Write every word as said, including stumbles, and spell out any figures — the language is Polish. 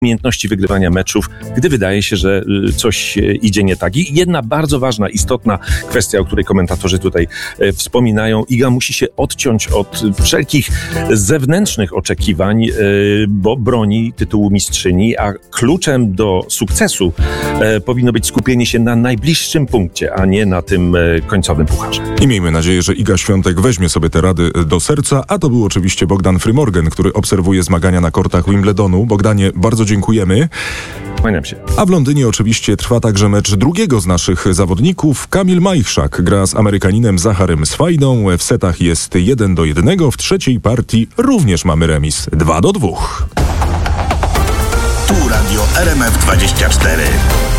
umiejętności wygrywania meczów, gdy wydaje się, że coś idzie nie tak. I jedna bardzo ważna, istotna kwestia, o której komentatorzy tutaj wspominają. Iga musi się odciąć od wszelkich zewnętrznych oczekiwań, bo broni tytułu mistrzyni, a kluczem do sukcesu powinno być skupienie się na najbliższym punkcie, a nie na tym końcowym pucharze. I miejmy nadzieję, że Iga Świątek weźmie sobie te rady do serca, a to był oczywiście Bogdan Frymorgan, który obserwuje zmagania na kortach Wimbledonu. Bogdanie, bardzo dziękujemy. Kłaniam się. A w Londynie oczywiście trwa także mecz drugiego z naszych zawodników. Kamil Majchrzak gra z Amerykaninem Zacharem Swajdą. W setach jest jeden do jednego. W trzeciej partii również mamy remis dwa do dwóch. Tu Radio R M F dwadzieścia cztery.